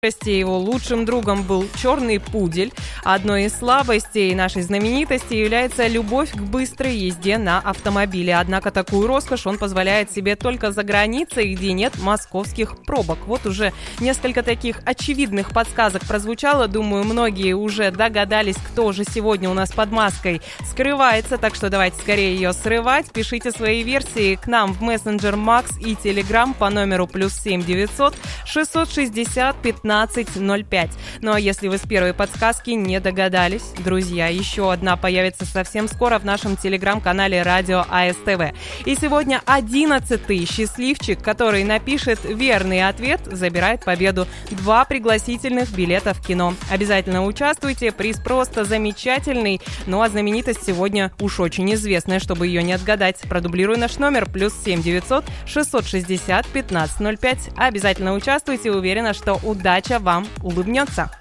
Его лучшим другом был черный пудель. Одной из слабостей нашей знаменитости является любовь к быстрой езде на автомобиле. Однако такую роскошь он позволяет себе только за границей, где нет московских пробок. Вот уже несколько таких очевидных подсказок прозвучало. Думаю, многие уже догадались, кто же сегодня у нас под маской скрывается. Так что давайте скорее ее срывать. Пишите свои версии к нам в мессенджер Макс и Телеграм по номеру +7 900 660 15 05. Ну а если вы с первой подсказки не догадались, друзья, еще одна появится совсем скоро в нашем телеграм-канале Радио АСТВ. И сегодня 11-й счастливчик, который напишет верный ответ, забирает победу. 2 пригласительных билета в кино. Обязательно участвуйте, приз просто замечательный. Ну а знаменитость сегодня уж очень известная, чтобы ее не отгадать. Продублирую наш номер +7 900 660 15 05. Обязательно участвуйте, уверена, что удача вам улыбнется.